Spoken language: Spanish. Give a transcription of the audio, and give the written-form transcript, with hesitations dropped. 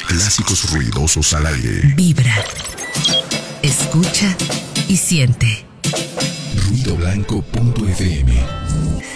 Clásicos ruidosos al aire. Vibra. Escucha y siente. Ruidoblanco.fm